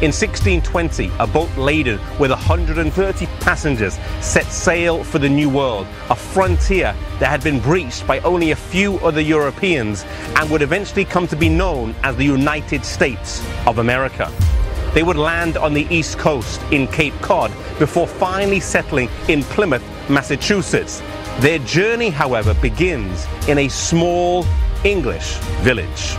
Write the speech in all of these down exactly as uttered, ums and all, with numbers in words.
In sixteen twenty, a boat laden with one hundred thirty passengers set sail for the New World, a frontier that had been breached by only a few other Europeans and would eventually come to be known as the United States of America. They would land on the East Coast in Cape Cod before finally settling in Plymouth, Massachusetts. Their journey, however, begins in a small English village.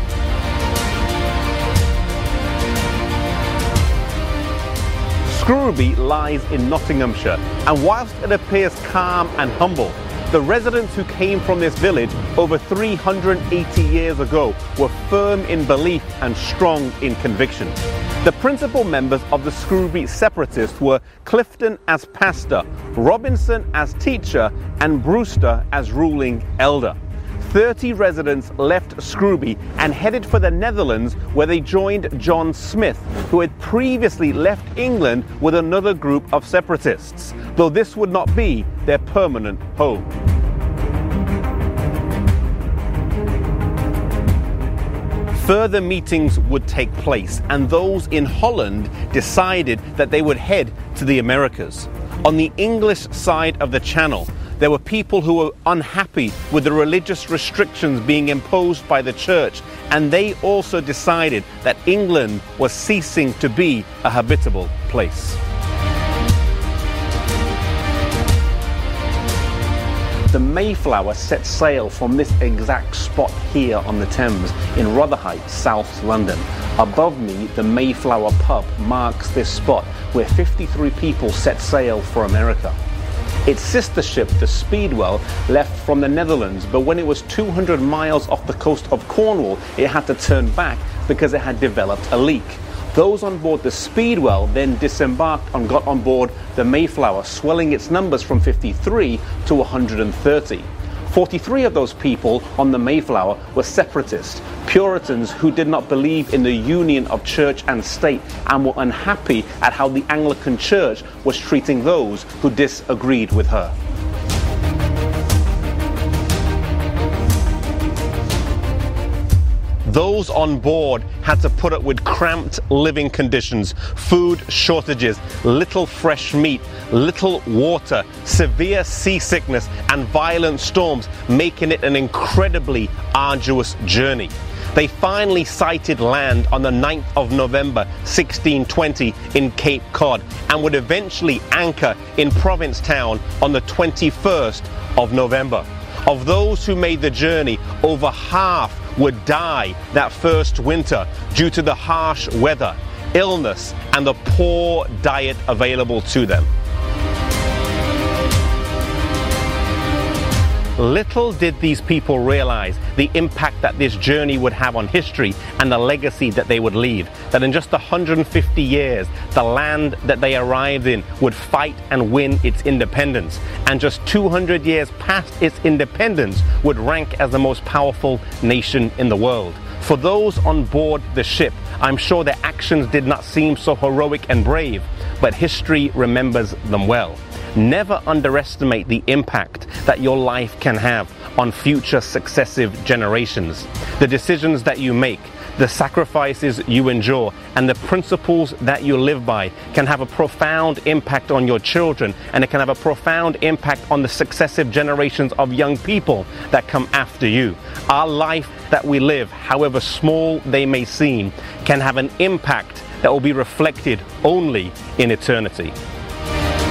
Scrooby lies in Nottinghamshire, and whilst it appears calm and humble, the residents who came from this village over three hundred eighty years ago were firm in belief and strong in conviction. The principal members of the Scrooby separatists were Clifton as pastor, Robinson as teacher, and Brewster as ruling elder. thirty residents left Scrooby and headed for the Netherlands, where they joined John Smith, who had previously left England with another group of separatists, though this would not be their permanent home. Further meetings would take place, and those in Holland decided that they would head to the Americas. On the English side of the Channel, there were people who were unhappy with the religious restrictions being imposed by the church, and they also decided that England was ceasing to be a habitable place. The Mayflower set sail from this exact spot here on the Thames in Rotherhithe, South London. Above me, the Mayflower pub marks this spot where fifty-three people set sail for America. Its sister ship, the Speedwell, left from the Netherlands, but when it was two hundred miles off the coast of Cornwall, it had to turn back because it had developed a leak. Those on board the Speedwell then disembarked and got on board the Mayflower, swelling its numbers from fifty-three to one hundred thirty. forty-three of those people on the Mayflower were separatists, Puritans who did not believe in the union of church and state and were unhappy at how the Anglican Church was treating those who disagreed with her. Those on board had to put up with cramped living conditions, food shortages, little fresh meat, little water, severe seasickness, and violent storms, making it an incredibly arduous journey. They finally sighted land on the ninth of November sixteen twenty in Cape Cod and would eventually anchor in Provincetown on the twenty-first of November. Of those who made the journey, over half would die that first winter due to the harsh weather, illness, and the poor diet available to them. Little did these people realize the impact that this journey would have on history and the legacy that they would leave. That in just one hundred fifty years, the land that they arrived in would fight and win its independence. And just two hundred years past its independence would rank as the most powerful nation in the world. For those on board the ship, I'm sure their actions did not seem so heroic and brave, but history remembers them well. Never underestimate the impact that your life can have on future successive generations. The decisions that you make, the sacrifices you endure, and the principles that you live by can have a profound impact on your children, and it can have a profound impact on the successive generations of young people that come after you. Our life that we live, however small they may seem, can have an impact that will be reflected only in eternity.